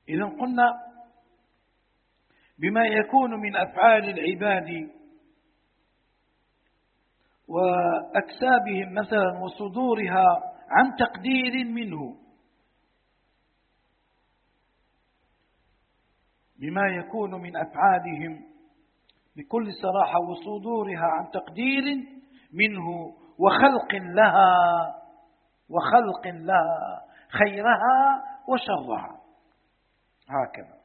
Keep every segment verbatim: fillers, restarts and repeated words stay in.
إذا قلنا بما يكون من أفعال العباد وأكسابهم مثلا وصدورها عن تقدير منه، بما يكون من أفعالهم بكل صراحة وصدورها عن تقدير منه وخلق لها وخلق لها خيرها وشرها، هكذا.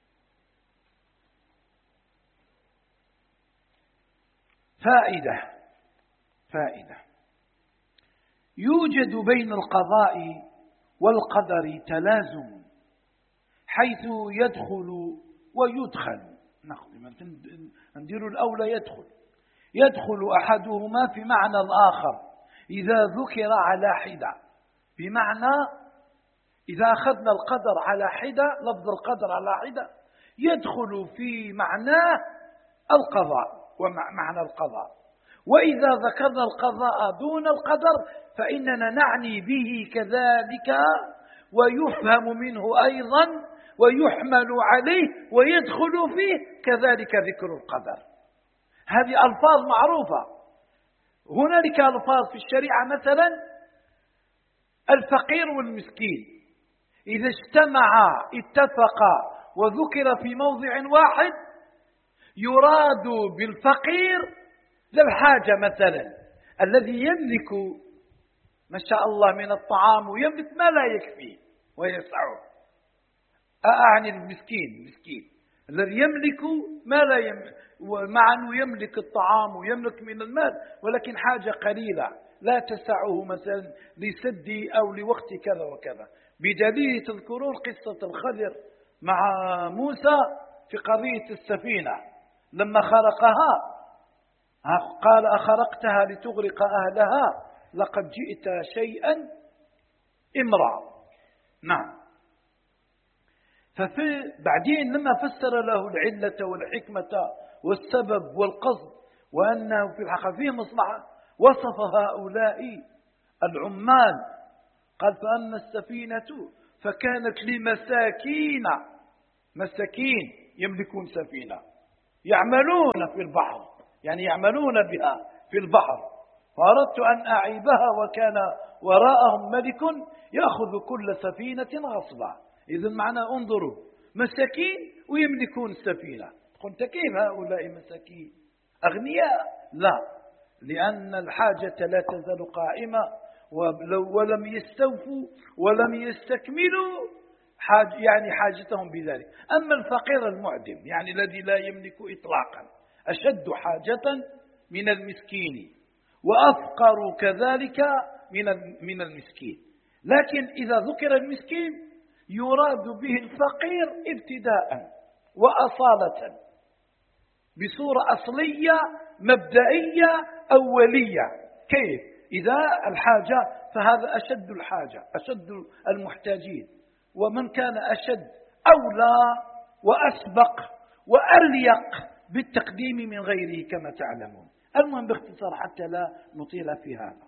فائدة فائدة يوجد بين القضاء والقدر تلازم حيث يدخل ويدخل، ندير الأولى يدخل يدخل أحدهما في معنى الآخر إذا ذكر على حدة، بمعنى إذا أخذنا القدر على حدة، لفظ القدر على حدة يدخل في معناه القضاء ومعنى القضاء، وإذا ذكرنا القضاء دون القدر فإننا نعني به كذلك ويفهم منه أيضا ويحمل عليه ويدخل فيه كذلك ذكر القدر. هذه ألفاظ معروفة. هنالك ألفاظ في الشريعة مثلا الفقير والمسكين إذا اجتمعا اتفقا وذكر في موضع واحد يراد بالفقير ذا الحاجة مثلا الذي يملك ما شاء الله من الطعام ويملك ما لا يكفيه ويسعه. أعني المسكين المسكين الذي يملك ما لا يملك، مع أنه يملك الطعام ويملك من المال ولكن حاجة قليلة لا تسعه مثلا لسد أو لوقت كذا وكذا، بدليل تذكرون قصة الخضر مع موسى في قضية السفينة لما خرقها قال أخرقتها لتغرق أهلها لقد جئت شيئا إمرا. نعم. ففي بعدين لما فسر له العلة والحكمة والسبب والقصد وأنه في الحقيقة فيه مصلحة وصف هؤلاء العمال قال فأما السفينة فكانت لمساكين، مساكين يملكون سفينة يعملون في البحر، يعني يعملون بها في البحر، فأردت أن أعيبها وكان وراءهم ملك يأخذ كل سفينة غصبا. إذن معنى انظروا مساكين ويملكون السفينة، قلت كيف هؤلاء مساكين أغنياء؟ لا، لأن الحاجة لا تزال قائمة ولم يستوفوا ولم يستكملوا حاج يعني حاجتهم بذلك. أما الفقير المعدم يعني الذي لا يملك إطلاقا أشد حاجة من المسكين وأفقر كذلك من من المسكين، لكن إذا ذكر المسكين يراد به الفقير ابتداء وأصالة بصورة أصلية مبدئية أولية. كيف؟ إذا الحاجة فهذا أشد الحاجة أشد المحتاجين، ومن كان أشد أولى وأسبق وأليق بالتقديم من غيره كما تعلمون. المهم باختصار حتى لا نطيل في هذا.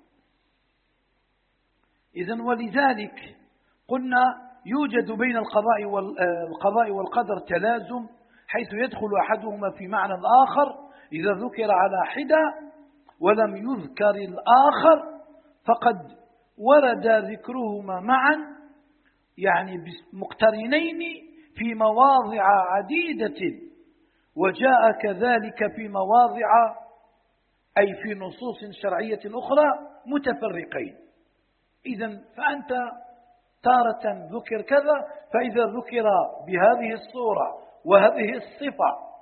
إذن ولذلك قلنا يوجد بين القضاء والقضاء والقدر تلازم حيث يدخل أحدهما في معنى الآخر إذا ذكر على حدة ولم يذكر الآخر فقد ورد ذكرهما معا يعني مقترنين في مواضع عديدة، وجاء كذلك في مواضع أي في نصوص شرعية أخرى متفرقين. إذن فأنت تارة ذكر كذا، فإذا ذكر بهذه الصورة وهذه الصفة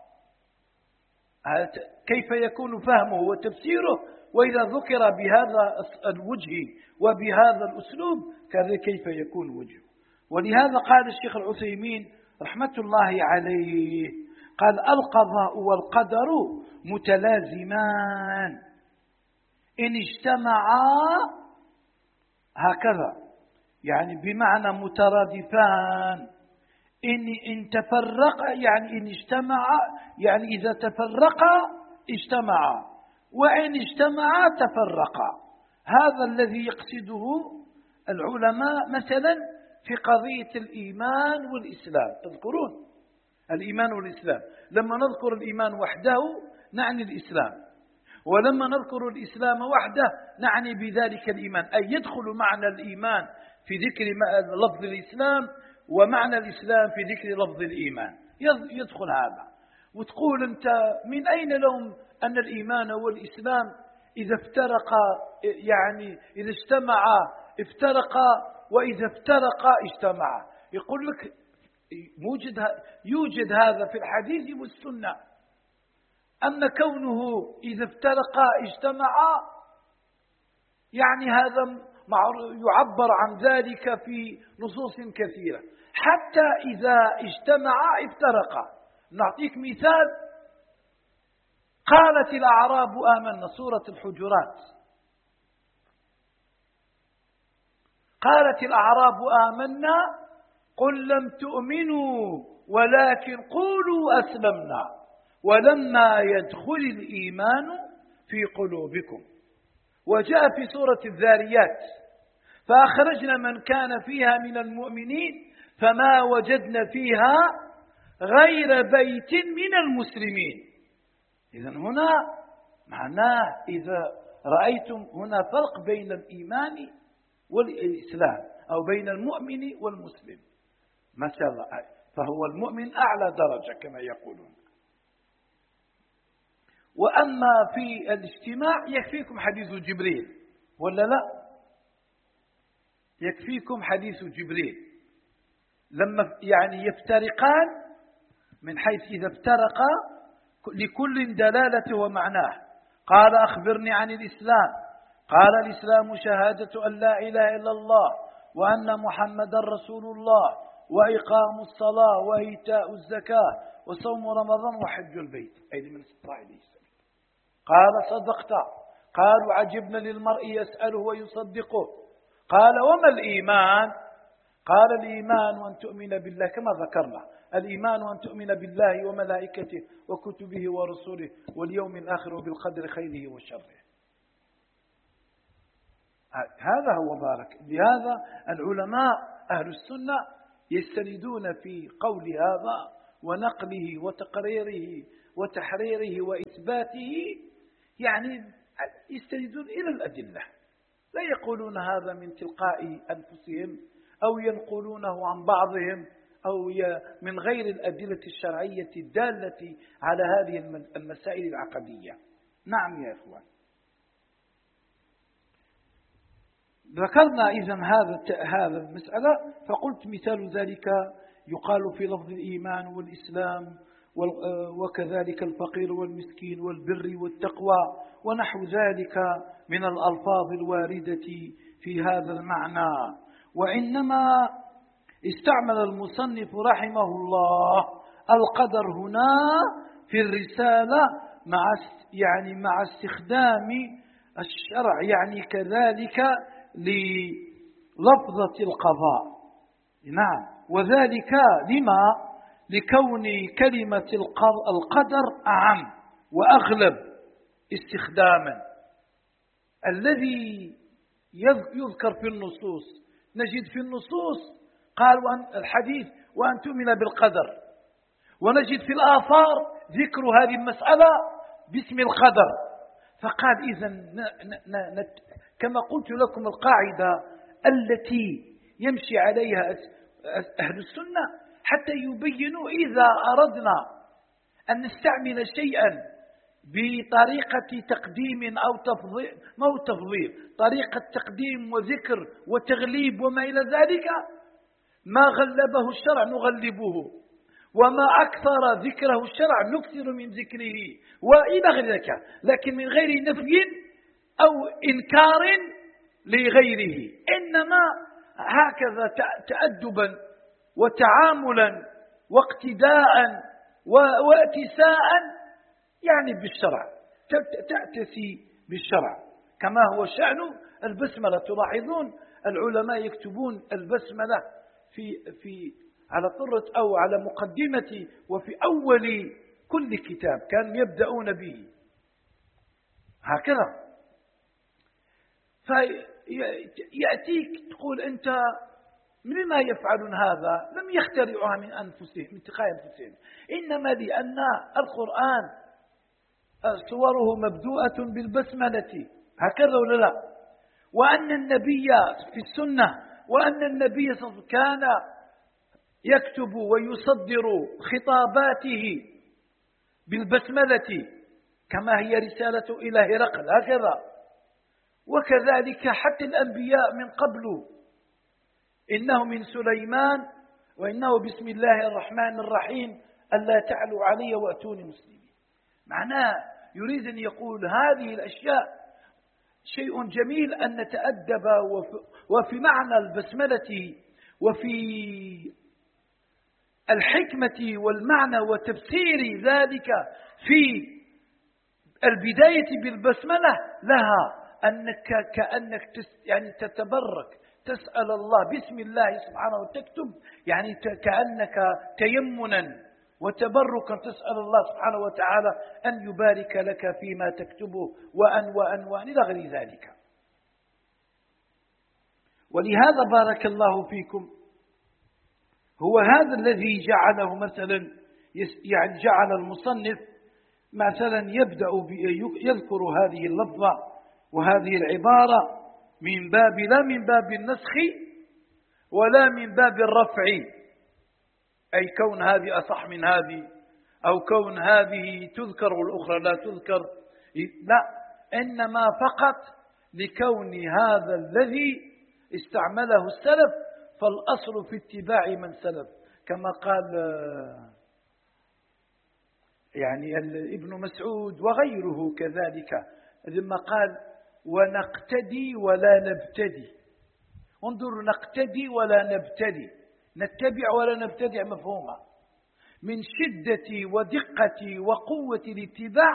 كيف يكون فهمه وتفسيره، وإذا ذكر بهذا الوجه وبهذا الأسلوب كذا كيف يكون وجهه. ولهذا قال الشيخ العثيمين رحمة الله عليه قال القضاء والقدر متلازمان إن اجتمعا، هكذا يعني بمعنى مترادفان، إن إن تفرقا يعني إن اجتمعا يعني إذا تفرقا اجتمعا، وإن اجتمعا تفرقا. هذا الذي يقصده العلماء مثلا في قضية الإيمان والإسلام. تذكرون الإيمان والإسلام، لما نذكر الإيمان وحده نعني الإسلام، ولما نذكر الإسلام وحده نعني بذلك الإيمان، أي يدخل معنى الإيمان في ذكر لفظ الإسلام، ومعنى الإسلام في ذكر لفظ الإيمان، يدخل هذا. وتقول أنت من أين لهم أن الإيمان والإسلام إذا افترقا، يعني إذا اجتمعا افترقا، وإذا افترقا اجتمعا؟ يقول لك يوجد, يوجد هذا في الحديث والسنة، أن كونه إذا افترقا اجتمعا، يعني هذا يعبر عن ذلك في نصوص كثيرة. حتى إذا اجتمعا افترقا. نعطيك مثال: قالت الأعراب آمنا، سورة الحجرات، قالت الأعراب آمنا قل لم تؤمنوا ولكن قولوا أسلمنا ولما يدخل الإيمان في قلوبكم. وجاء في سورة الذاريات: فأخرجنا من كان فيها من المؤمنين فما وجدنا فيها غير بيت من المسلمين. إذن هنا معناه إذا رأيتم هنا فرق بين الإيمان والإسلام، أو بين المؤمن والمسلم، ما شاء الله، فهو المؤمن أعلى درجة كما يقولون. وأما في الاجتماع يكفيكم حديث جبريل، ولا لا؟ يكفيكم حديث جبريل لما يعني يفترقان، من حيث إذا افترقا لكل دلالة ومعناه. قال أخبرني عن الإسلام، قال الإسلام شهادة أن لا إله إلا الله وأن محمدا رسول الله وإقام الصلاة وإيتاء الزكاة وصوم رمضان وحج البيت، أي من استطاع إليه سبيلا. قال صدقت. قالوا عجبنا للمرء يسأله ويصدقه. قال وما الإيمان؟ قال الإيمان أن تؤمن بالله، كما ذكرنا، الإيمان أن تؤمن بالله وملائكته وكتبه ورسله واليوم الآخر وبالقدر خيره وشره. هذا هو بارك. لهذا العلماء أهل السنة يستندون في قول هذا ونقله وتقريره وتحريره وإثباته، يعني يستندون إلى الأدلة، لا يقولون هذا من تلقاء أنفسهم أو ينقلونه عن بعضهم أو من غير الأدلة الشرعية الدالة على هذه المسائل العقدية. نعم يا إخوان، ذكرنا إذن هذا هذا المسألة، فقلت مثال ذلك يقال في لفظ الإيمان والإسلام وكذلك الفقير والمسكين والبر والتقوى ونحو ذلك من الألفاظ الواردة في هذا المعنى. وإنما استعمل المصنف رحمه الله القدر هنا في الرسالة مع يعني مع استخدام الشرع، يعني كذلك للفظة القضاء. نعم، وذلك لما لكون كلمة القدر أعم وأغلب استخداما. الذي يذكر في النصوص، نجد في النصوص قال الحديث وأن تؤمن بالقدر، ونجد في الآثار ذكر هذه المسألة باسم القدر. فقال إذن كما قلت لكم القاعدة التي يمشي عليها أهل السنة حتى يبينوا إذا أردنا أن نستعمل شيئا بطريقة تقديم أو تفضيل، ما هو تفضيل، طريقة تقديم وذكر وتغليب وما إلى ذلك، ما غلبه الشرع نغلبه، وما أكثر ذكره الشرع نكثر من ذكره وإلى غير ذلك، لكن من غير نفي أو إنكار لغيره، إنما هكذا تأدبا وتعاملا واقتداء واتساء يعني بالشرع، تأتسي بالشرع كما هو شأن البسملة. تلاحظون العلماء يكتبون البسملة في في على طرة أو على مقدمة وفي أول كل كتاب كانوا يبدأون به هكذا. فيأتيك تقول أنت لما يفعلون هذا؟ لم يخترعوها من أنفسهم من تلقاء أنفسهم، إنما لأن القرآن صوره مبدوءة بالبسملة، هكذا ولا لا؟ وأن النبي في السنة وأن النبي صلى الله عليه وسلم كان يكتب ويصدر خطاباته بالبسملة كما هي رسالة إلى هرقل هكذا. وكذلك حتى الأنبياء من قبل، إنه من سليمان وإنه بسم الله الرحمن الرحيم ألا تعلوا علي وأتوني مسلمين. معناه يريد أن يقول هذه الأشياء شيء جميل أن نتأدب، وفي معنى البسملة وفي الحكمة والمعنى وتفسير ذلك في البداية بالبسملة لها أنك كأنك يعني تتبرك، تسأل الله بسم الله سبحانه وتكتب، يعني كأنك تيمنا وتبركا تسأل الله سبحانه وتعالى أن يبارك لك فيما تكتبه وأن وأن وأن إلى غير ذلك. ولهذا بارك الله فيكم هو هذا الذي جعله مثلا، يعني جعل المصنف مثلا يبدأ يذكر هذه اللفظة وهذه العبارة من باب لا من باب النسخ ولا من باب الرفع، أي كون هذه أصح من هذه أو كون هذه تذكر والأخرى لا تذكر، لا، إنما فقط لكون هذا الذي استعمله السلف فالأصل في اتباع من سلف، كما قال يعني ابن مسعود وغيره كذلك لما قال ونقتدي ولا نبتدي. انظروا، نقتدي ولا نبتدي، نتبع ولا نبتدع مفهومة من شدة ودقة وقوة الاتباع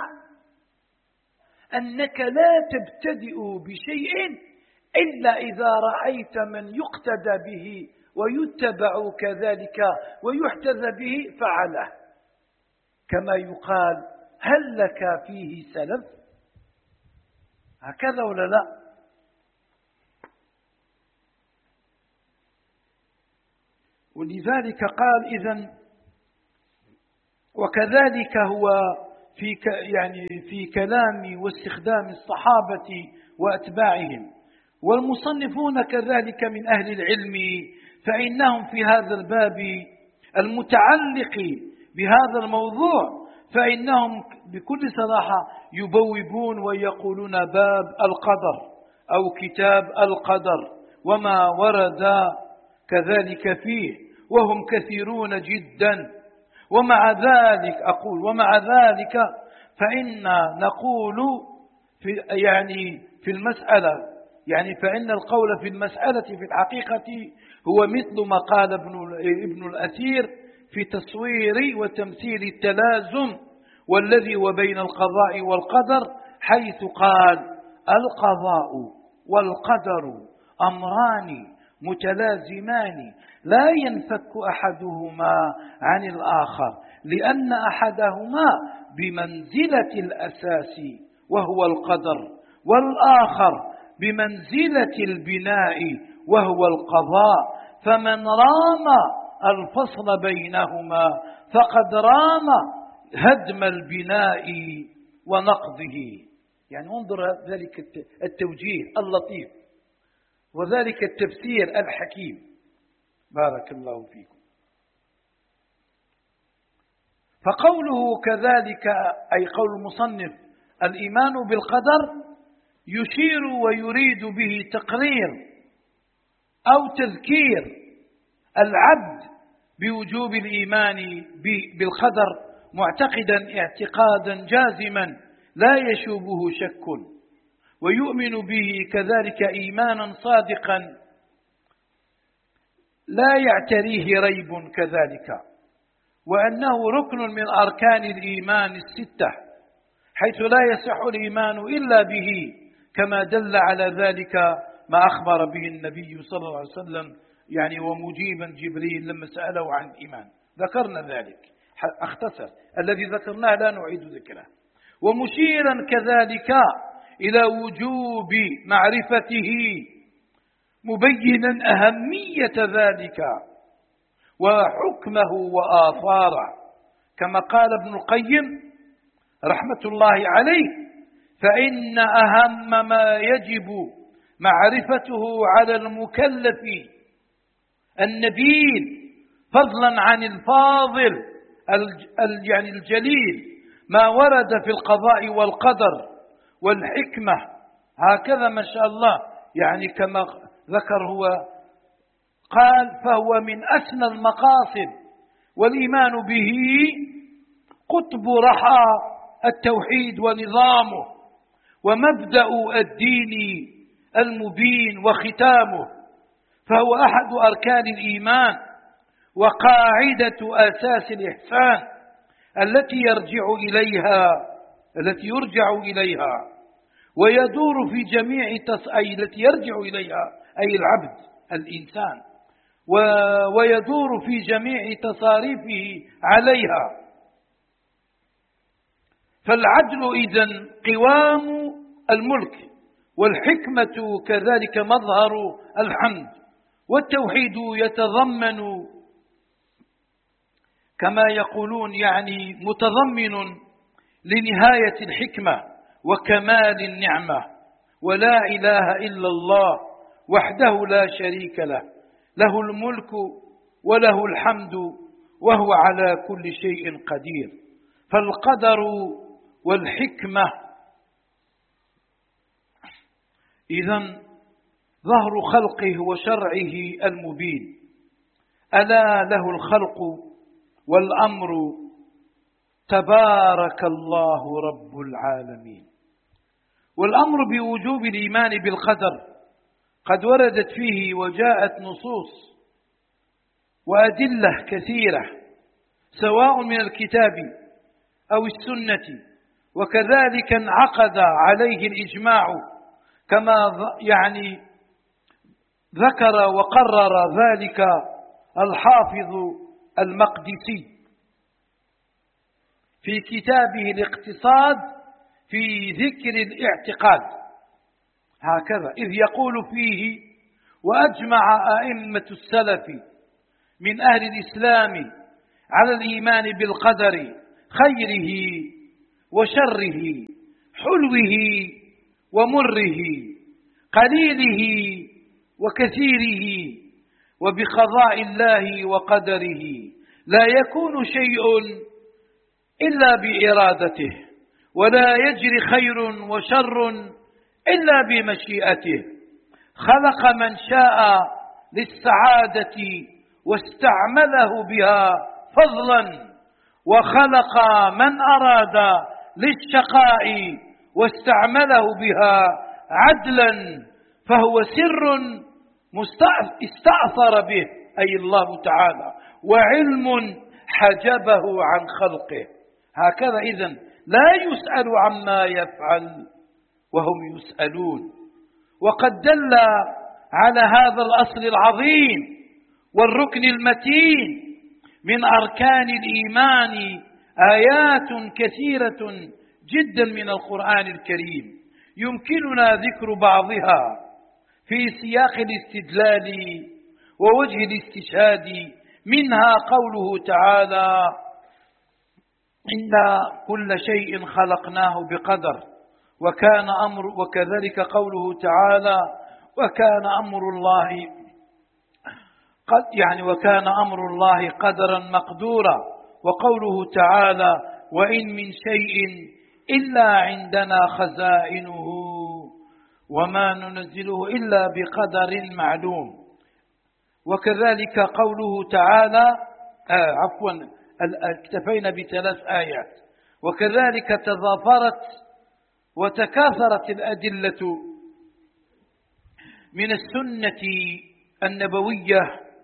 أنك لا تبتدئ بشيء إلا إذا رأيت من يقتدى به ويتبع كذلك ويحتذى به فعله، كما يقال هل لك فيه سلف؟ هكذا ولا لا؟ ولذلك قال إذن وكذلك هو في يعني في كلام واستخدام الصحابة وأتباعهم، والمصنفون كذلك من أهل العلم، فإنهم في هذا الباب المتعلق بهذا الموضوع فإنهم بكل صراحة يبوبون ويقولون باب القدر أو كتاب القدر وما ورد كذلك فيه، وهم كثيرون جدا. ومع ذلك أقول ومع ذلك فإن نقول في يعني في المسألة يعني فإن القول في المسألة في الحقيقة هو مثل ما قال ابن ابن الأثير في تصوير وتمثيل التلازم والذي وبين القضاء والقدر، حيث قال القضاء والقدر أمران متلازمان لا ينفك أحدهما عن الآخر، لأن أحدهما بمنزلة الأساس وهو القدر، والآخر بمنزلة البناء وهو القضاء، فمن رام الفصل بينهما فقد رام هدم البناء ونقضه. يعني انظر ذلك التوجيه اللطيف وذلك التفسير الحكيم، بارك الله فيكم. فقوله كذلك أي قول المصنف الإيمان بالقدر يشير ويريد به تقرير أو تذكير العبد بوجوب الإيمان بالقدر معتقدا اعتقادا جازما لا يشوبه شك، ويؤمن به كذلك إيمانا صادقا لا يعتريه ريب كذلك، وأنه ركن من أركان الإيمان الستة، حيث لا يصح الإيمان إلا به، كما دل على ذلك ما أخبر به النبي صلى الله عليه وسلم، يعني ومجيبا جبريل لما سأله عن الإيمان، ذكرنا ذلك اختصر الذي ذكرناه لا نعيد ذكره. ومشيرا كذلك إلى وجوب معرفته مبينا أهمية ذلك وحكمه وآثاره، كما قال ابن القيم رحمة الله عليه: فإن أهم ما يجب معرفته على المكلف النبيل فضلا عن الفاضل يعني الجليل ما ورد في القضاء والقدر والحكمة، هكذا ما شاء الله، يعني كما ذكر هو قال: فهو من أسنى المقاصد، والإيمان به قطب رحى التوحيد ونظامه، ومبدأ الدين المبين وختامه، فهو أحد أركان الإيمان وقاعدة أساس الإحسان التي يرجع إليها التي يرجع إليها ويدور في جميع تص... أي التي يرجع إليها أي العبد الإنسان و... ويدور في جميع تصاريفه عليها. فالعدل إذن قوام الملك، والحكمة كذلك مظهر الحمد، والتوحيد يتضمن كما يقولون يعني متضمن لنهاية الحكمة وكمال النعمة. ولا إله إلا الله وحده لا شريك له، له الملك وله الحمد وهو على كل شيء قدير. فالقدر والحكمة إذن ظهر خلقه وشرعه المبين. ألا له الخلق والأمر تبارك الله رب العالمين. والأمر بوجوب الإيمان بالقدر قد وردت فيه وجاءت نصوص وأدلة كثيرة سواء من الكتاب أو السنة، وكذلك انعقد عليه الإجماع كما يعني ذكر وقرر ذلك الحافظ المقدسي في كتابه الاقتصاد في ذكر الاعتقاد، هكذا إذ يقول فيه: وأجمع أئمة السلف من أهل الإسلام على الإيمان بالقدر خيره وشره، حلوه ومره، قليله وكثيره، وبقضاء الله وقدره لا يكون شيء إلا بإرادته، ولا يجري خير وشر إلا بمشيئته. خلق من شاء للسعادة واستعمله بها فضلا، وخلق من أراد للشقاء واستعمله بها عدلا، فهو سر استأثر به أي الله تعالى، وعلم حجبه عن خلقه. هكذا إذن لا يسأل عما يفعل وهم يسألون. وقد دل على هذا الأصل العظيم والركن المتين من أركان الإيمان آيات كثيرة جدا من القرآن الكريم، يمكننا ذكر بعضها في سياق الاستدلال ووجه الاستشهاد. منها قوله تعالى: إن كل شيء خلقناه بقدر وكان أمر، وكذلك قوله تعالى: وكان أمر الله قد يعني وكان أمر الله قدرا مقدورا. وقوله تعالى: وإن من شيء إلا عندنا خزائنه وما ننزله إلا بقدر معلوم. وكذلك قوله تعالى آه عفوا اكتفينا بثلاث آيات. وكذلك تضافرت وتكاثرت الأدلة من السنة النبوية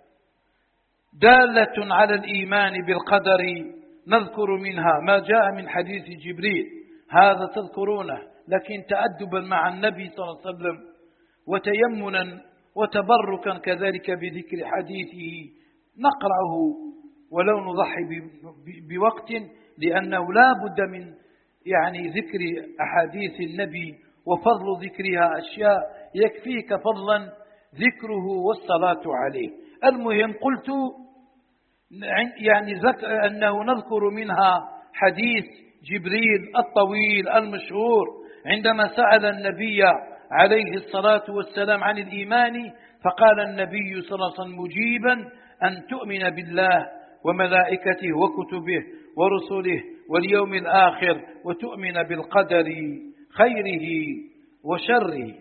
دالة على الإيمان بالقدر. نذكر منها ما جاء من حديث جبريل، هذا تذكرونه، لكن تأدبا مع النبي صلى الله عليه وسلم وتيمنا وتبركا كذلك بذكر حديثه نقرأه ولو نضحي بوقت، لأنه لا بد من يعني ذكر أحاديث النبي وفضل ذكرها أشياء يكفيك فضلا ذكره والصلاة عليه. المهم قلت يعني أنه نذكر منها حديث جبريل الطويل المشهور عندما سأل النبي عليه الصلاة والسلام عن الإيمان، فقال النبي صلى الله عليه وسلم مجيبا أن تؤمن بالله وملائكته وكتبه ورسله واليوم الآخر وتؤمن بالقدر خيره وشره.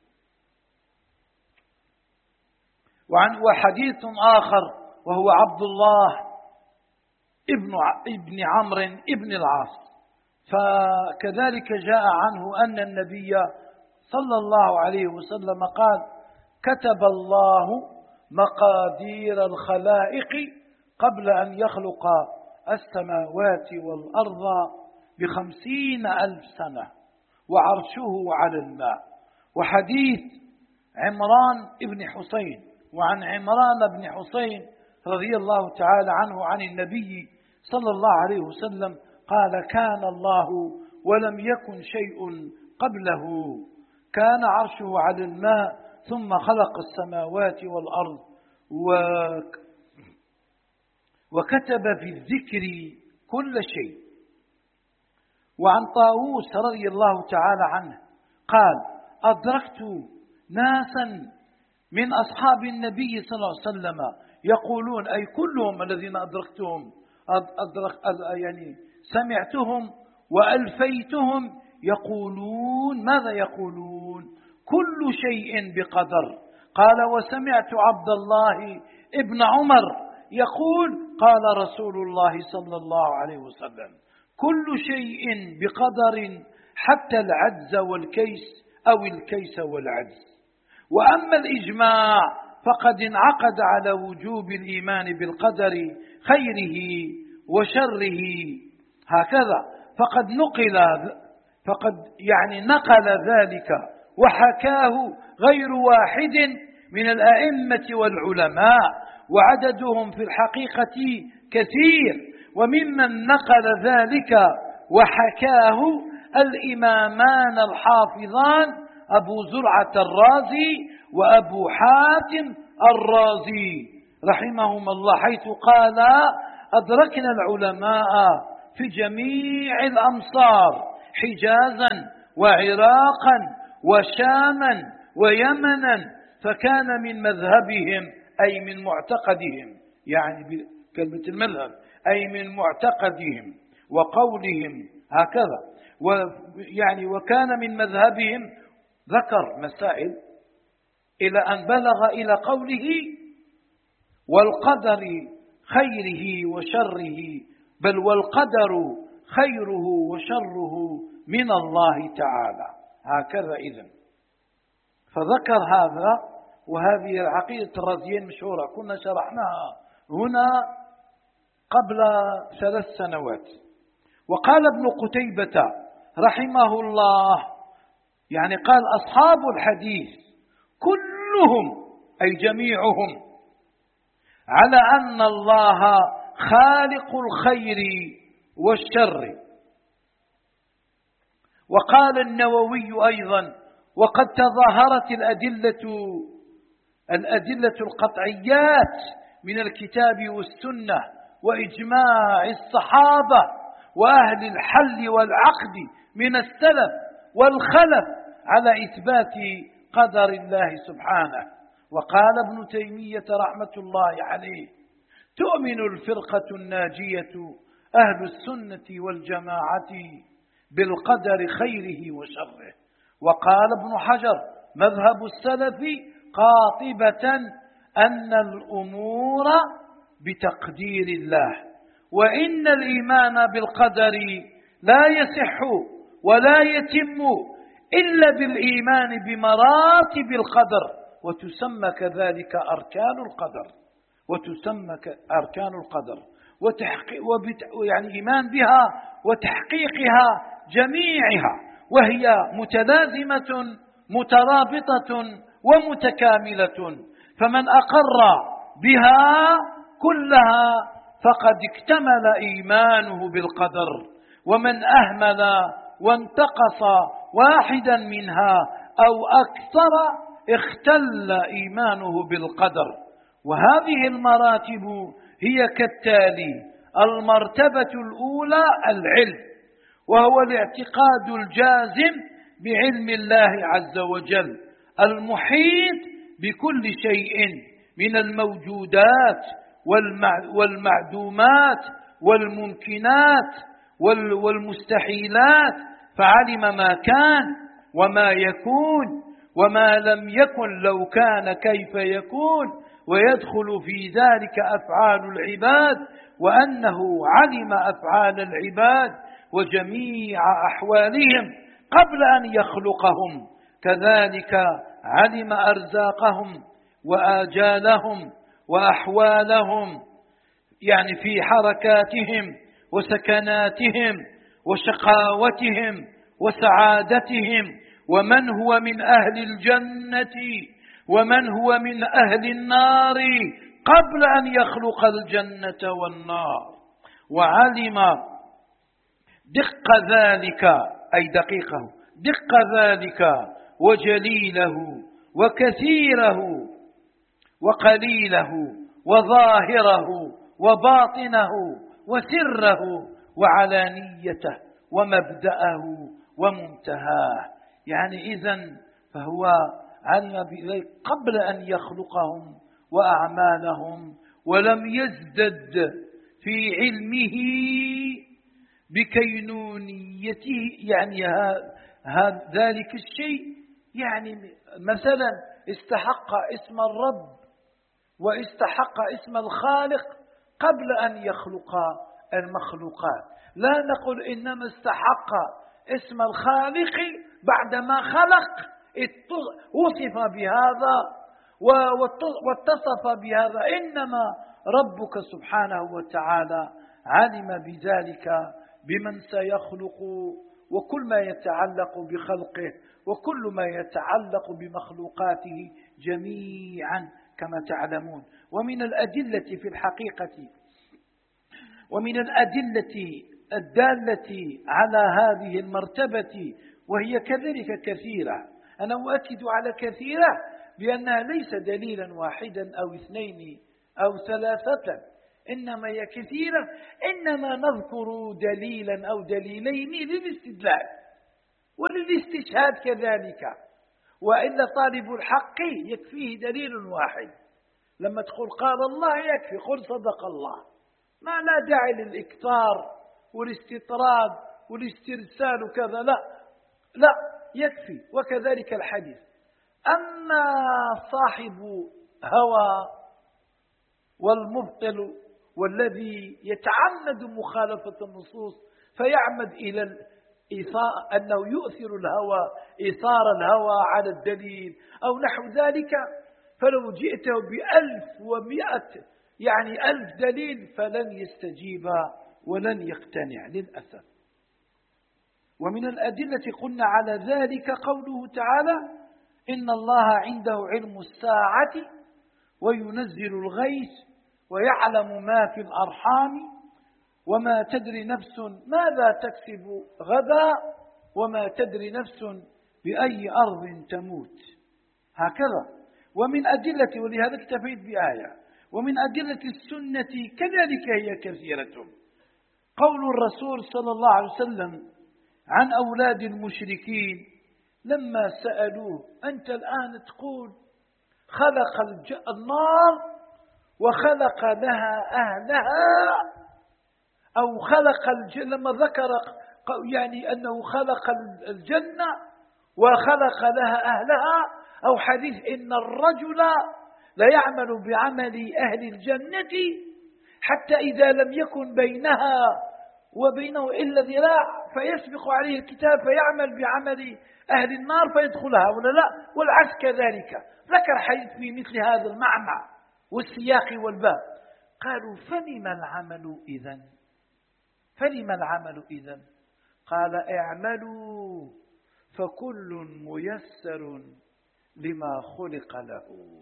وعن وحديث آخر وهو عبد الله ابن ابن عمرو ابن العاص، فكذلك جاء عنه أن النبي صلى الله عليه وسلم قال كتب الله مقادير الخلائق قبل أن يخلق السماوات والأرض بخمسين ألف سنة وعرشه على الماء. وحديث عمران ابن حسين، وعن عمران بن حسين رضي الله تعالى عنه عن النبي صلى الله عليه وسلم قال كان الله ولم يكن شيء قبله، كان عرشه على الماء ثم خلق السماوات والأرض وكتب في الذكر كل شيء. وعن طاووس رضي الله تعالى عنه قال أدركت ناسا من أصحاب النبي صلى الله عليه وسلم يقولون، أي كلهم الذين أدركتهم أدرك يعني سمعتهم وألفيتهم يقولون، ماذا يقولون؟ كل شيء بقدر. قال وسمعت عبد الله ابن عمر يقول قال رسول الله صلى الله عليه وسلم كل شيء بقدر حتى العجز والكيس أو الكيس والعجز. وأما الإجماع فقد انعقد على وجوب الإيمان بالقدر خيره وشره، هكذا فقد نقل فقد يعني نقل ذلك وحكاه غير واحد من الأئمة والعلماء، وعددهم في الحقيقة كثير. وممن نقل ذلك وحكاه الإمامان الحافظان أبو زرعة الرازي وأبو حاتم الرازي رحمهما الله، حيث قال أدركنا العلماء في جميع الأمصار حجازا وعراقا وشاما ويمنا، فكان من مذهبهم أي من معتقدهم، يعني بكلمة المذهب أي من معتقدهم وقولهم هكذا، ويعني وكان من مذهبهم، ذكر مسائل إلى أن بلغ إلى قوله والقدر خيره وشره، بل والقدر خيره وشره من الله تعالى، هكذا إذن. فذكر هذا، وهذه العقيدة الرازيين مشهورة كنا شرحناها هنا قبل ثلاث سنوات. وقال ابن قتيبة رحمه الله، يعني قال أصحاب الحديث كلهم أي جميعهم على أن الله خالق الخير والشر. وقال النووي أيضا وقد تظاهرت الأدلة الأدلة القطعيات من الكتاب والسنة وإجماع الصحابة وأهل الحل والعقد من السلف والخلف على إثبات قدر الله سبحانه. وقال ابن تيمية رحمة الله عليه تؤمن الفرقة الناجية أهل السنة والجماعة بالقدر خيره وشره. وقال ابن حجر مذهب السلف قاطبة أن الأمور بتقدير الله، وإن الإيمان بالقدر لا يصح ولا يتم إلا بالإيمان بمراتب القدر، وتسمى كذلك أركان القدر، وتسمى أركان القدر وتحقيق يعني إيمان بها وتحقيقها جميعها، وهي متلازمة مترابطة ومتكاملة، فمن أقر بها كلها فقد اكتمل إيمانه بالقدر، ومن أهمل وانتقص واحدا منها أو أكثر اختل إيمانه بالقدر. وهذه المراتب هي كالتالي: المرتبة الأولى العلم، وهو الاعتقاد الجازم بعلم الله عز وجل المحيط بكل شيء من الموجودات والمعدومات والممكنات والمستحيلات، فعلم ما كان وما يكون وما لم يكن لو كان كيف يكون، ويدخل في ذلك أفعال العباد، وأنه علم أفعال العباد وجميع أحوالهم قبل أن يخلقهم، كذلك علم أرزاقهم وآجالهم وأحوالهم، يعني في حركاتهم وسكناتهم وشقاوتهم وسعادتهم، ومن هو من أهل الجنة ومن هو من أهل النار قبل أن يخلق الجنة والنار. وعلم دق ذلك، أي دقيقه، دق ذلك وجليله وكثيره وقليله وظاهره وباطنه وسره وعلانيته ومبدأه ومنتهاه. يعني إذن فهو علم بذلك قبل أن يخلقهم وأعمالهم، ولم يزدد في علمه بكينونيته، يعني هذا ذلك الشيء، يعني مثلا استحق اسم الرب واستحق اسم الخالق قبل أن يخلق المخلوقات. لا نقول إنما استحق اسم الخالق بعدما خلق، وصف بهذا واتصف بهذا، إنما ربك سبحانه وتعالى علم بذلك بمن سيخلق، وكل ما يتعلق بخلقه وكل ما يتعلق بمخلوقاته جميعا كما تعلمون. ومن الأدلة في الحقيقة ومن الأدلة الدالة على هذه المرتبة، وهي كذلك كثيرة، أنا أؤكد على كثيرة بأنها ليس دليلا واحدا أو اثنين أو ثلاثة، إنما هي كثيرة، إنما نذكر دليلا أو دليلين للاستدلال وللاستشهاد كذلك، وإلا طالب الحق يكفيه دليل واحد. لما تقول قال الله يكفي، قل صدق الله، ما لا داعي للإكثار والاستطراد والاسترسال وكذا، لا لا يكفي. وكذلك الحديث. أما صاحب هوى والمبطل والذي يتعمد مخالفة النصوص فيعمد إلى الإيثار، أنه يؤثر الهوى، إيثار الهوى على الدليل أو نحو ذلك، فلو جئته بألف ومئة يعني ألف دليل فلن يستجيب ولن يقتنع للأسف. ومن الأدلة قلنا على ذلك قوله تعالى: إن الله عنده علم الساعة وينزل الغيث ويعلم ما في الأرحام وما تدري نفس ماذا تكسب غدا وما تدري نفس بأي أرض تموت. هكذا. ومن أدلة، ولهذا اكتفيت بآية، ومن أدلة السنة كذلك هي كثيرة، قول الرسول صلى الله عليه وسلم عن أولاد المشركين لما سألوه: أنت الآن تقول خلق النار وخلق لها أهلها، أو خلق الجنة، لما ذكر يعني أنه خلق الجنة وخلق لها أهلها، أو حديث إن الرجل لا يعمل بعمل أهل الجنة حتى إذا لم يكن بينها وبينه إلا ذراع فيسبق عليه الكتاب فيعمل بعمل أهل النار فيدخلها، ولا لا؟ والعكس كذلك. ذكر حديث في مثل هذا المعنى والسياق والباب. قالوا: فلم العمل إذن؟ فلم العمل إذن؟ قال: اعملوا فكل ميسر لما خلق له.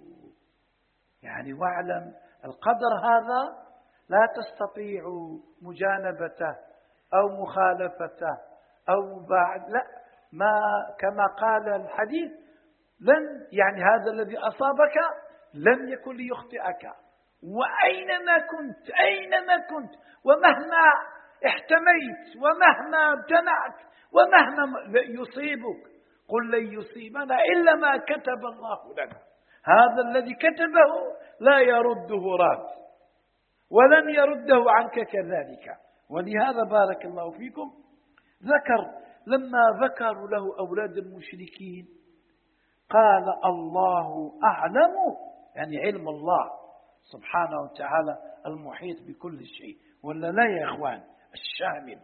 يعني واعلم القدر هذا لا تستطيع مجانبته أو مخالفته أو بعد، لا، ما كما قال الحديث: لن يعني هذا الذي أصابك لم يكن ليخطئك، وأينما كنت أينما كنت ومهما احتميت ومهما امتنعت ومهما يصيبك، قل لن يصيبنا إلا ما كتب الله لنا. هذا الذي كتبه لا يرده راد ولن يرده عنك كذلك. ولهذا بارك الله فيكم ذكر لما ذكروا له أولاد المشركين قال الله أعلم، يعني علم الله سبحانه وتعالى المحيط بكل شيء، ولا لا يا إخوان؟ الشامل.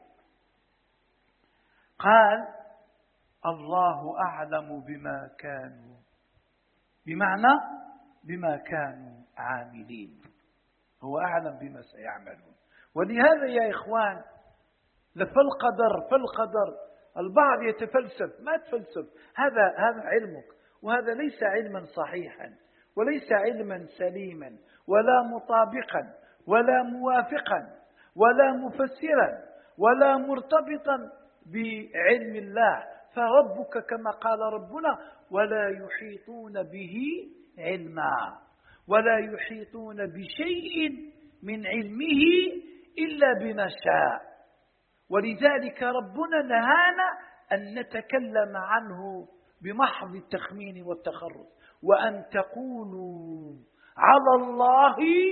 قال الله أعلم بما كانوا، بمعنى بما كانوا عاملين، هو أعلم بما سيعملون. ولهذا يا إخوان فالقدر فالقدر البعض يتفلسف، ما تفلسف، هذا هذا علمك، وهذا ليس علما صحيحا وليس علما سليما ولا مطابقا ولا موافقا ولا مفسرا ولا مرتبطا بعلم الله. فربك كما قال ربنا ولا يحيطون به علما، ولا يحيطون بشيء من علمه إلا بما شاء. ولذلك ربنا نهانا أن نتكلم عنه بمحض التخمين والتخرص، وأن تقولوا على الله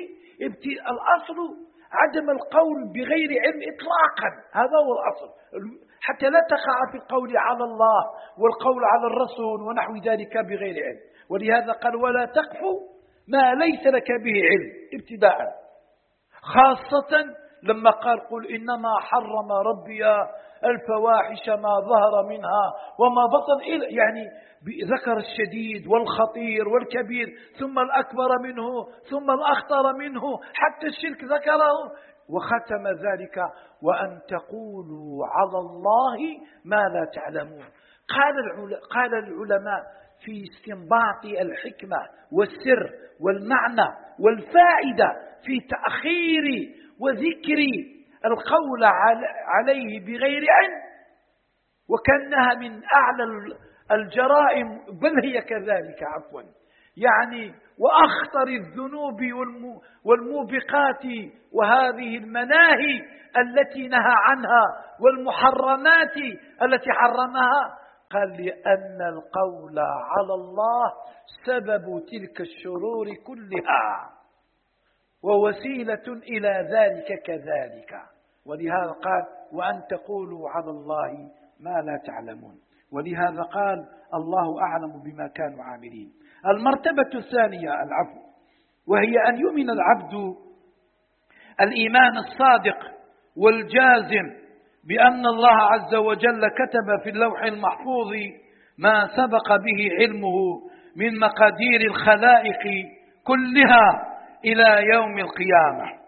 الأصل عدم القول بغير علم إطلاقا، هذا هو الأصل، حتى لا تقع في القول على الله والقول على الرسول ونحو ذلك بغير علم. ولهذا قال ولا تقف ما ليس لك به علم ابتداء، خاصة لما قال قل إنما حرم ربي الفواحش ما ظهر منها وما بطن، يعني ذكر الشديد والخطير والكبير ثم الأكبر منه ثم الأخطر منه حتى الشرك ذكره، وختم ذلك وأن تقولوا على الله ما لا تعلمون. قال قال العلماء في استنباط الحكمة والسر والمعنى والفائدة في تأخير وذكر القول عليه بغير علم، وكأنها من أعلى الجرائم، بل هي كذلك عفوا، يعني وأخطر الذنوب والموبقات وهذه المناهي التي نهى عنها والمحرمات التي حرمها. قال لأن القول على الله سبب تلك الشرور كلها ووسيلة إلى ذلك كذلك. ولهذا قال وأن تقولوا على الله ما لا تعلمون. ولهذا قال الله أعلم بما كانوا عاملين. المرتبة الثانية العفو، وهي أن يؤمن العبد الإيمان الصادق والجازم بأن الله عز وجل كتب في اللوح المحفوظ ما سبق به علمه من مقادير الخلائق كلها إلى يوم القيامة،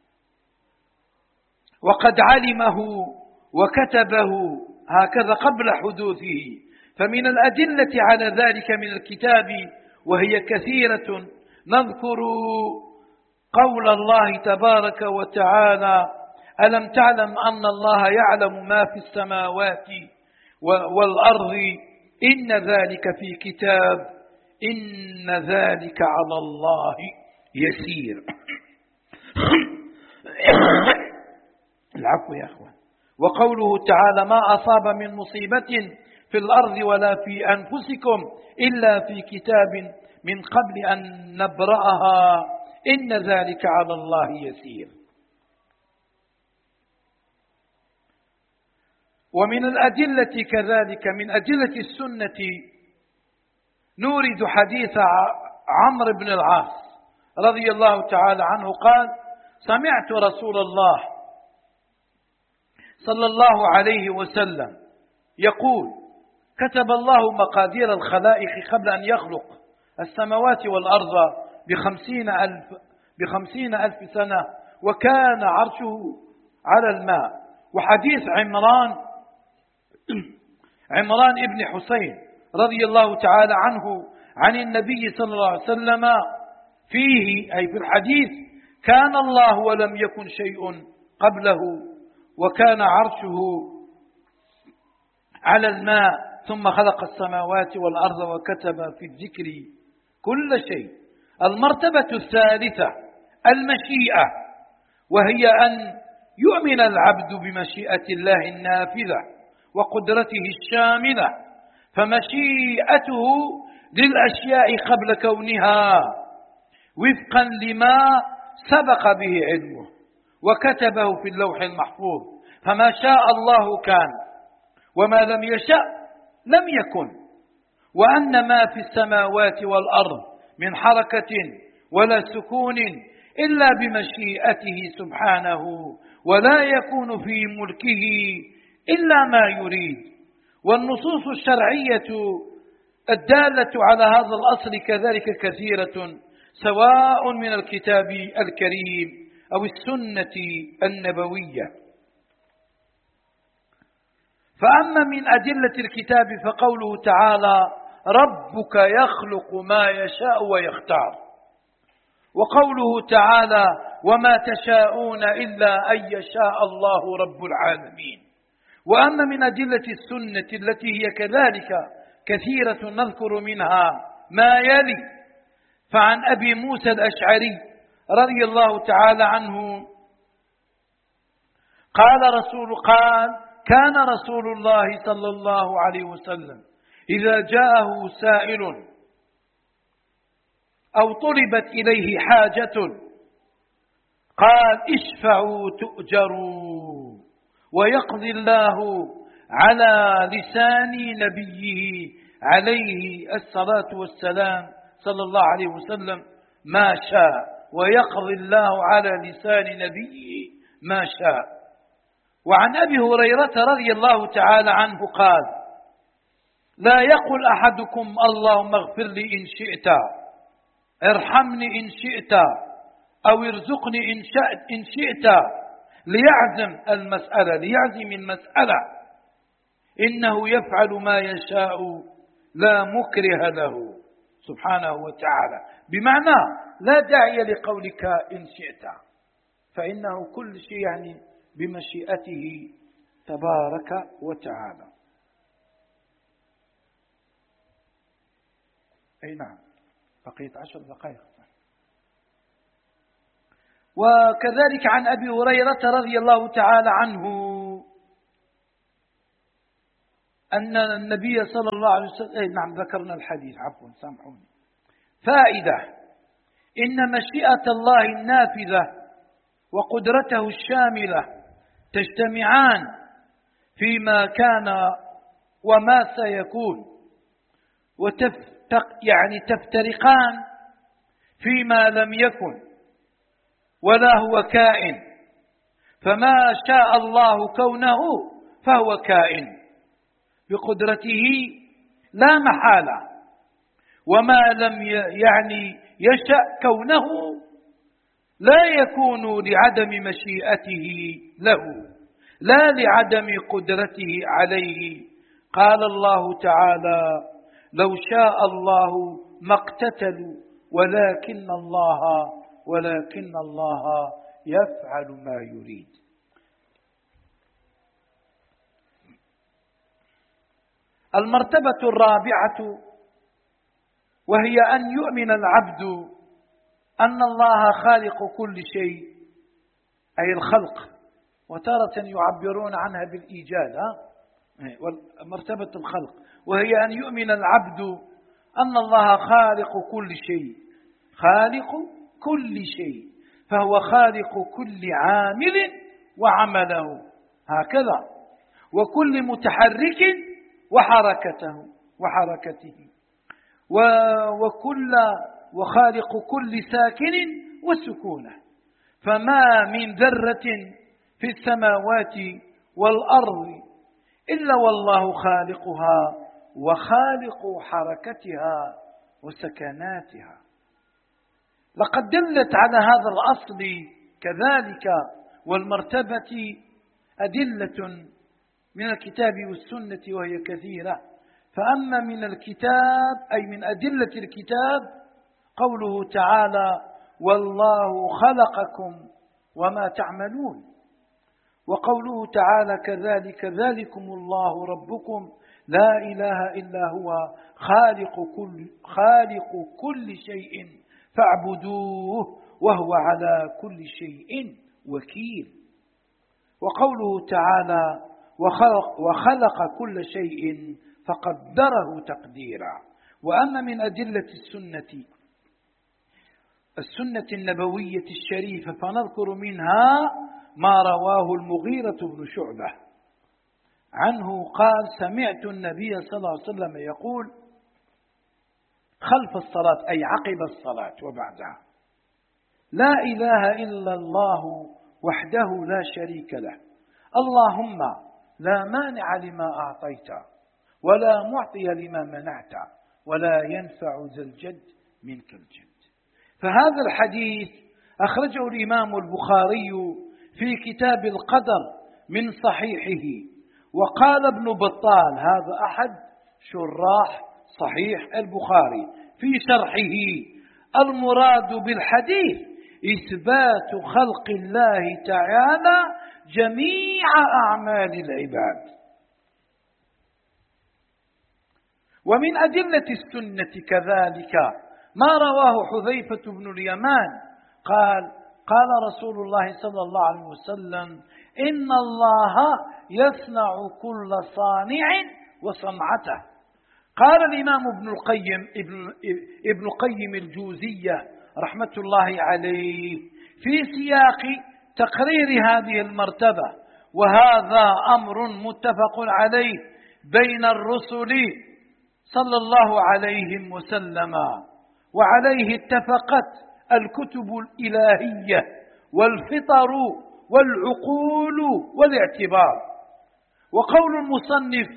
وقد علمه وكتبه هكذا قبل حدوثه. فمن الأدلة على ذلك من الكتاب وهي كثيرة، نذكر قول الله تبارك وتعالى ألم تعلم أن الله يعلم ما في السماوات والأرض إن ذلك في كتاب إن ذلك على الله يسير. العفو يا أخوان. وقوله تعالى ما أصاب من مصيبة في الأرض ولا في أنفسكم إلا في كتاب من قبل أن نبرأها إن ذلك على الله يسير. ومن الأدلة كذلك من أدلة السنة نورد حديث عمرو بن العاص رضي الله تعالى عنه قال سمعت رسول الله صلى الله عليه وسلم يقول كتب الله مقادير الخلائق قبل أن يخلق السماوات والأرض بخمسين ألف, بخمسين ألف سنة وكان عرشه على الماء. وحديث عمران عمران ابن حسين رضي الله تعالى عنه عن النبي صلى الله عليه وسلم فيه أي في الحديث كان الله ولم يكن شيء قبله وكان عرشه على الماء ثم خلق السماوات والأرض وكتب في الذكر كل شيء. المرتبة الثالثة المشيئة، وهي أن يؤمن العبد بمشيئة الله النافذة وقدرته الشاملة، فمشيئته للأشياء قبل كونها وفقا لما سبق به علمه وكتبه في اللوح المحفوظ، فما شاء الله كان وما لم يشأ لم يكن، وأن ما في السماوات والأرض من حركة ولا سكون إلا بمشيئته سبحانه، ولا يكون في ملكه إلا ما يريد. والنصوص الشرعية الدالة على هذا الأصل كذلك كثيرة، سواء من الكتاب الكريم أو السنة النبوية. فأما من أدلة الكتاب فقوله تعالى: ربك يخلق ما يشاء ويختار، وقوله تعالى: وما تشاءون إلا أن يشاء الله رب العالمين. وأما من أدلة السنة التي هي كذلك كثيرة نذكر منها ما يلي. فعن أبي موسى الأشعري رضي الله تعالى عنه قال رسول قال كان رسول الله صلى الله عليه وسلم إذا جاءه سائل أو طلبت إليه حاجة قال: اشفعوا تؤجروا، ويقضي الله على لسان نبيه عليه الصلاة والسلام صلى الله عليه وسلم ما شاء، ويقضي الله على لسان نبيه ما شاء. وعن أبي هريرة رضي الله تعالى عنه قال: لا يقل أحدكم اللهم اغفر لي إن شئت، ارحمني إن شئت، أو ارزقني إن شئت, إن شئت ليعزم المسألة ليعزم المسألة، إنه يفعل ما يشاء لا مكره له سبحانه وتعالى. بمعنى لا داعي لقولك إن شئت، فإنه كل شيء يعني بمشيئته تبارك وتعالى. أي نعم، بقيت عشر دقائق. وكذلك عن أبي هريرة رضي الله تعالى عنه أن النبي صلى الله عليه وسلم أي نعم ذكرنا الحديث، عفوا سامحوني. فائدة: إن مشيئة الله النافذة وقدرته الشاملة تجتمعان فيما كان وما سيكون، وتفتق يعني تفترقان فيما لم يكن ولا هو كائن. فما شاء الله كونه فهو كائن بقدرته لا محالة، وما لم يعني يشأ كونه لا يكون لعدم مشيئته له لا لعدم قدرته عليه. قال الله تعالى: لو شاء الله ما اقتتلوا ولكن الله ولكن الله يفعل ما يريد. المرتبة الرابعة وهي أن يؤمن العبد أن الله خالق كل شيء، أي الخلق، وتارة يعبرون عنها بالإيجاد، مرتبة الخلق، وهي أن يؤمن العبد أن الله خالق كل شيء، خالق كل شيء، فهو خالق كل عامل وعمله هكذا، وكل متحرك وحركته وحركته وكل وخالق كل ساكن وسكونه. فما من ذرة في السماوات والأرض إلا والله خالقها وخالق حركتها وسكناتها. لقد دلت على هذا الأصل كذلك والمرتبة أدلة من الكتاب والسنة وهي كثيرة. فأما من الكتاب أي من أدلة الكتاب قوله تعالى: والله خلقكم وما تعملون، وقوله تعالى كذلك: ذلكم الله ربكم لا إله إلا هو خالق كل, خالق كل شيء فاعبدوه وهو على كل شيء وكيل. وقوله تعالى وخلق, وخلق كل شيء فقدره تقديرا. وأما من أدلة السنة السنة النبوية الشريفة فنذكر منها ما رواه المغيرة بن شعبة عنه قال سمعت النبي صلى الله عليه وسلم يقول خلف الصلاة أي عقب الصلاة وبعدها لا إله إلا الله وحده لا شريك له اللهم لا مانع لما أعطيت ولا معطي لما منعت ولا ينفع ذا الجد منك الجد. فهذا الحديث أخرجه الإمام البخاري في كتاب القدر من صحيحه. وقال ابن بطال هذا أحد شراح صحيح البخاري في شرحه المراد بالحديث إثبات خلق الله تعالى جميع أعمال العباد. ومن أدلة السنة كذلك ما رواه حذيفة بن اليمان قال قال رسول الله صلى الله عليه وسلم إن الله يصنع كل صانع وصنعته. قال الإمام ابن القيم ابن, ابن قيم الجوزية رحمة الله عليه في سياق تقرير هذه المرتبة وهذا أمر متفق عليه بين الرسل صلى الله عليه وسلم وعليه اتفقت الكتب الإلهية والفطر والعقول والاعتبار. وقول المصنف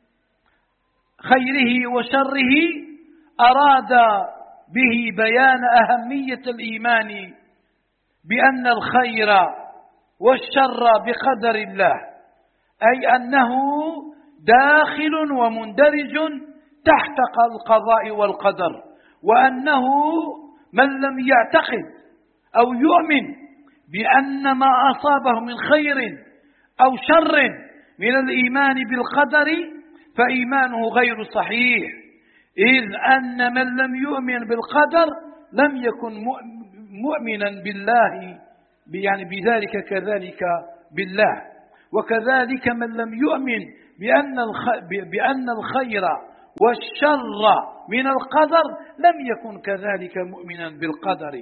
خيره وشره أراد به بيان أهمية الإيمان بأن الخير والشر بقدر الله أي أنه داخل ومندرج تحت القضاء والقدر وأنه من لم يعتقد أو يؤمن بأن ما أصابه من خير أو شر من الإيمان بالقدر فإيمانه غير صحيح إذ أن من لم يؤمن بالقدر لم يكن مؤمنا بالله يعني بذلك كذلك بالله. وكذلك من لم يؤمن بأن بأن الخير والشر من القدر لم يكن كذلك مؤمنا بالقدر.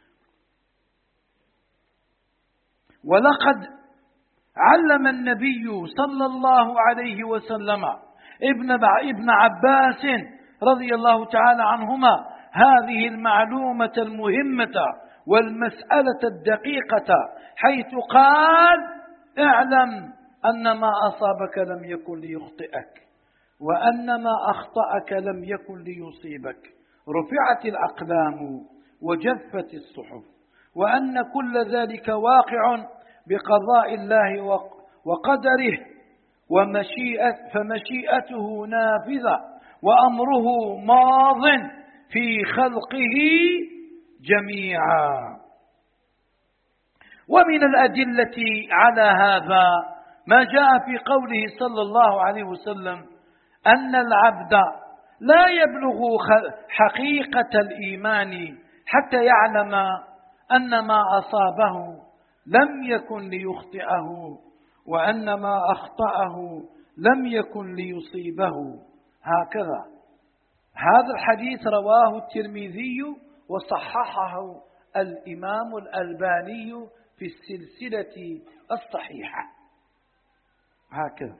ولقد علم النبي صلى الله عليه وسلم ابن ابن عباس رضي الله تعالى عنهما هذه المعلومة المهمة والمسألة الدقيقة حيث قال اعلم أن ما أصابك لم يكن ليخطئك وأن ما أخطأك لم يكن ليصيبك رفعت الأقلام وجفت الصحف وأن كل ذلك واقع بقضاء الله وقدره ومشيئة فمشيئته نافذة وأمره ماض في خلقه جميعا. ومن الأدلة على هذا ما جاء في قوله صلى الله عليه وسلم أن العبد لا يبلغ حقيقة الإيمان حتى يعلم أن ما أصابه لم يكن ليخطئه وأن ما أخطأه لم يكن ليصيبه. هكذا هذا الحديث رواه الترمذي وصححه الإمام الألباني في السلسلة الصحيحة هكذا.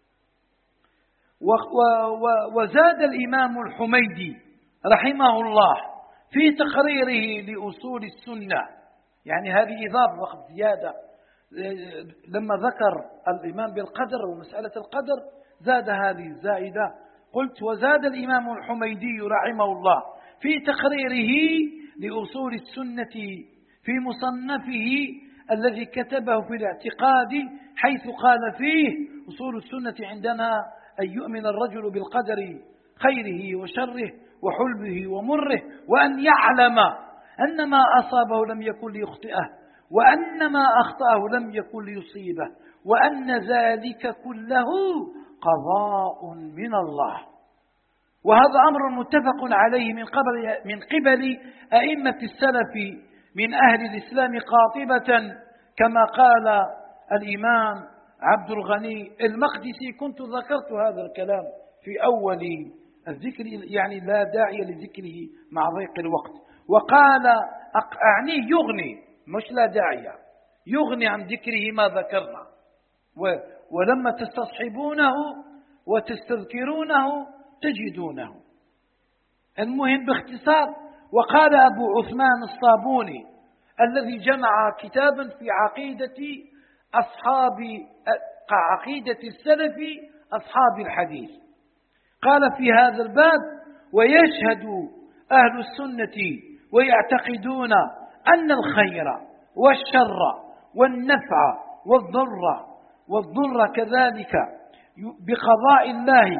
وزاد الإمام الحميدي رحمه الله في تقريره لأصول السنة يعني هذه إضافة وقت زيادة لما ذكر الإيمان بالقدر ومسألة القدر زاد هذه الزائدة. قلت وزاد الإمام الحميدي رحمه الله في تقريره لأصول السنة في مصنفه الذي كتبه في الاعتقاد حيث قال فيه أصول السنة عندنا أن يؤمن الرجل بالقدر خيره وشره وحلبه ومره وأن يعلم أن ما أصابه لم يكن ليخطئه وأن ما أخطأه لم يكن ليصيبه وأن ذلك كله قضاء من الله. وهذا أمر متفق عليه من قبل من قبل أئمة السلف من أهل الإسلام قاطبة، كما قال الإمام عبد الغني المقدسي. كنت ذكرت هذا الكلام في أول الذكر، يعني لا داعي لذكره مع ضيق الوقت. وقال أعني يغني، مش لا داعي، يغني عن ذكره ما ذكرنا، ولما تستصحبونه وتستذكرونه تجدونه. المهم باختصار، وقال أبو عثمان الصابوني الذي جمع كتابا في عقيدة أصحاب عقيدة السلف أصحاب الحديث، قال في هذا الباب: ويشهد أهل السنة ويعتقدون أن الخير والشر والنفع والضر والضر كذلك بقضاء الله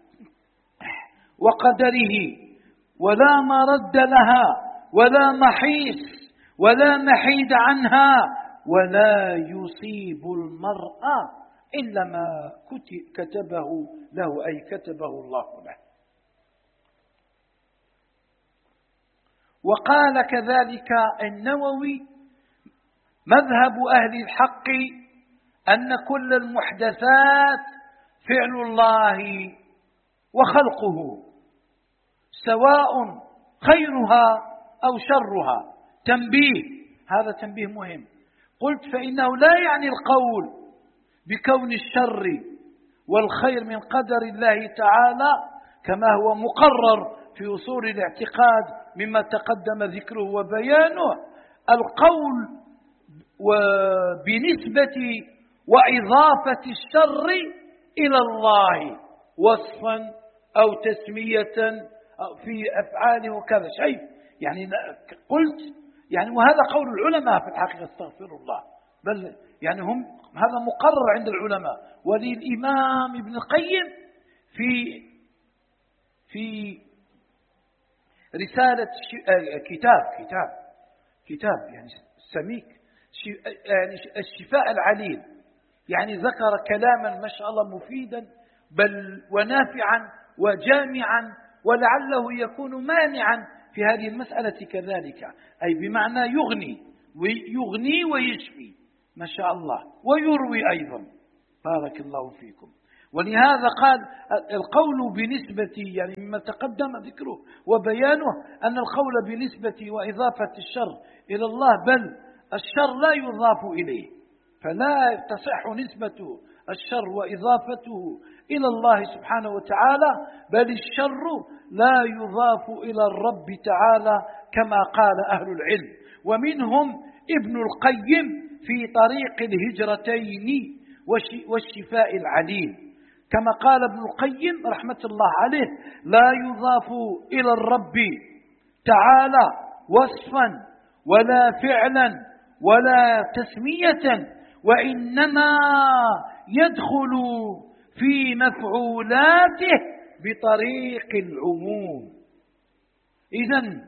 وقدره، ولا مرد لها ولا محيص ولا محيد عنها، ولا يصيب المرء إلا ما كتبه له، أي كتبه الله له. وقال كذلك النووي: مذهب أهل الحق أن كل المحدثات فعل الله وخلقه، سواء خيرها أو شرها. تنبيه، هذا تنبيه مهم. قلت فإنه لا يعني القول بكون الشر والخير من قدر الله تعالى كما هو مقرر في أصول الاعتقاد مما تقدم ذكره وبيانه، القول بنسبة وإضافة الشر إلى الله وصفا أو تسمية في أفعاله وكذا شيء. يعني قلت يعني وهذا قول العلماء في الحقيقة، استغفر الله، بل يعني هم هذا مقرر عند العلماء. وللإمام ابن القيم في في رسالة كتاب كتاب كتاب يعني سميك، يعني الشفاء العليل، يعني ذكر كلاما ما شاء الله مفيدا بل ونافعا وجامعا، ولعله يكون مانعا في هذه المسألة كذلك، أي بمعنى يغني ويغني ويشفي ما شاء الله، ويروي أيضا. بارك الله فيكم. ولهذا قال القول بنسبة، يعني مما تقدم ذكره وبيانه، أن القول بنسبة وإضافة الشر إلى الله، بل الشر لا يضاف إليه، فلا تصح نسبة الشر وإضافته إلى الله سبحانه وتعالى، بل الشر لا يضاف إلى الرب تعالى كما قال أهل العلم. ومنهم ابن القيم في طريق الهجرتين والشفاء العليل، كما قال ابن القيم رحمة الله عليه: لا يضاف إلى الرب تعالى وصفا ولا فعلا ولا تسمية، وإنما يدخل في مفعولاته بطريق العموم. إذن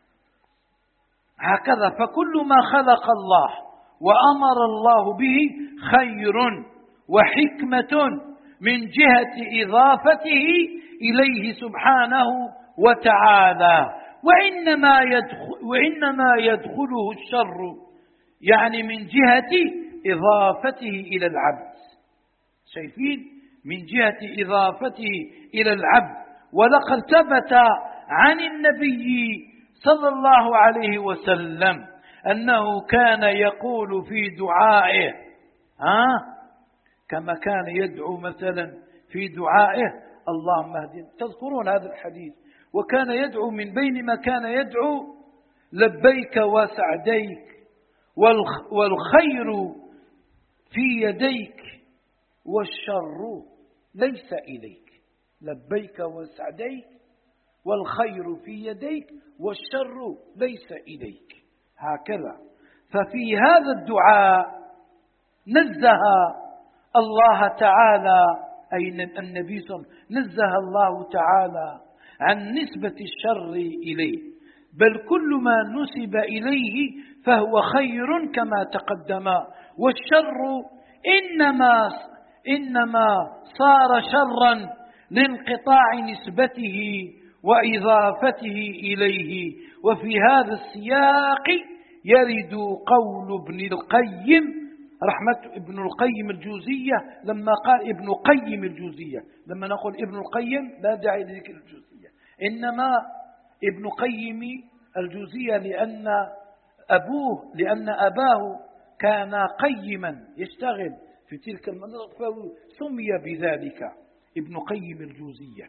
هكذا، فكل ما خلق الله وأمر الله به خير وحكمة من جهة إضافته إليه سبحانه وتعالى، وإنما يدخل وإنما يدخله الشر يعني من جهة إضافته إلى العبد. شايفين؟ من جهة إضافته إلى العبد. ولقد ثبت عن النبي صلى الله عليه وسلم أنه كان يقول في دعائه، ها كما كان يدعو مثلا في دعائه: اللهم اهدنا. تذكرون هذا الحديث؟ وكان يدعو من بين ما كان يدعو: لبيك وسعديك والخير في يديك والشر ليس إليك. لبيك وسعديك والخير في يديك والشر ليس إليك. هكذا. ففي هذا الدعاء نزه الله تعالى، أي النبي صلى الله عليه وسلم نزه الله تعالى عن نسبة الشر إليه، بل كل ما نسب إليه فهو خير كما تقدم، والشر إنما إنما صار شرا لانقطاع نسبته وإضافته إليه. وفي هذا السياق يرد قول ابن القيم رحمة ابن القيم الجوزية لما قال ابن قيم الجوزية. لما نقول ابن القيم لا داعي لذكر الجوزية، إنما ابن قيم الجوزية لأن أبوه لأن أباه كان قيما يشتغل في تلك المناطق فسمي بذلك ابن قيم الجوزية.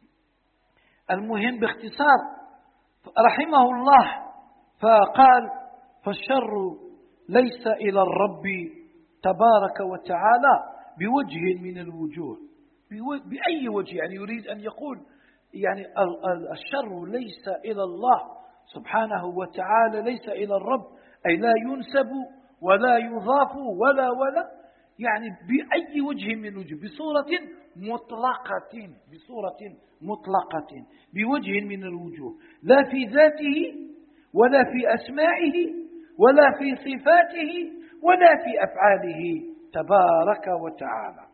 المهم باختصار رحمه الله فقال: فالشر ليس إلى الرب تبارك وتعالى بوجه من الوجوه. بأي وجه؟ يعني يريد أن يقول يعني الشر ليس إلى الله سبحانه وتعالى، ليس إلى الرب، أي لا ينسب ولا يضاف ولا ولا يعني بأي وجه من الوجه، بصورة مطلقة بصورة مطلقة بوجه من الوجوه، لا في ذاته ولا في أسمائه ولا في صفاته ولا في أفعاله تبارك وتعالى.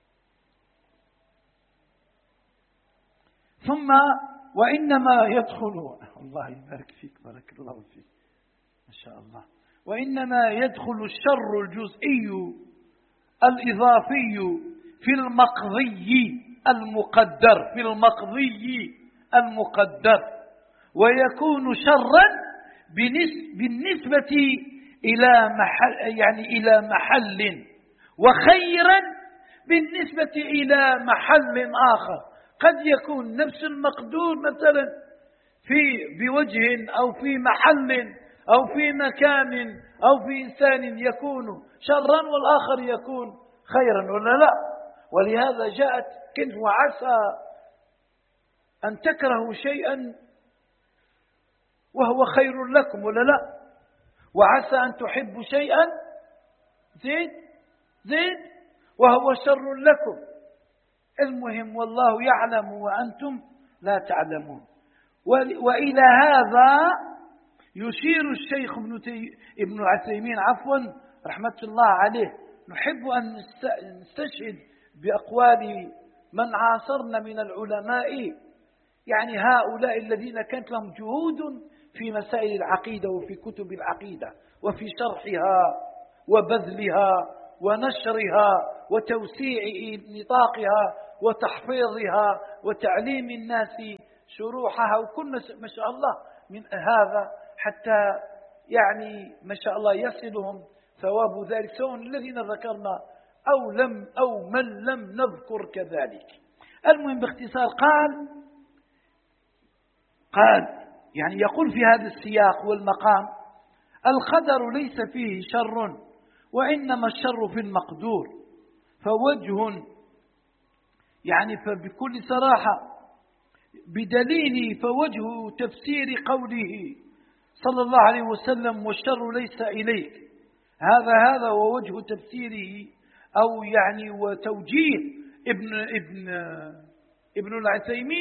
ثم وإنما يدخل الله يبارك فيك بارك الله فيك ما شاء الله وإنما يدخل الشر الجزئي الإضافي في المقضي المقدر في المقضي المقدر ويكون شرا بالنسبة إلى محل يعني إلى محل وخيرا بالنسبة إلى محل آخر. قد يكون نفس المقدور مثلا في بوجه أو في محل أو في مكان أو في إنسان يكون شرا والآخر يكون خيرا ولا لا. ولهذا جاءت كلمة وعسى أن تكرهوا شيئا وهو خير لكم ولا لا، وعسى أن تحبوا شيئا زيد زيد وهو شر لكم. المهم والله يعلم وأنتم لا تعلمون. وإلى هذا يشير الشيخ ابن ابن العثيمين عفوا رحمة الله عليه. نحب أن نستشهد بأقوال من عاصرنا من العلماء، يعني هؤلاء الذين كانت لهم جهود في مسائل العقيدة وفي كتب العقيدة وفي شرحها وبذلها ونشرها وتوسيع نطاقها وتحفيظها وتعليم الناس شروحها، وكنا ما شاء الله من هذا حتى يعني ما شاء الله يصلهم ثواب ذلك سواء الذين ذكرنا أو لم أو من لم نذكر كذلك. المهم باختصار قال قال يعني يقول في هذا السياق والمقام: القدر ليس فيه شر وإنما الشر في المقدور. فوجه يعني فبكل صراحة بدليل فوجه تفسير قوله صلى الله عليه وسلم: والشر ليس إليك، هذا هذا ووجه تفسيره أو يعني وتوجيه ابن ابن ابن العثيمين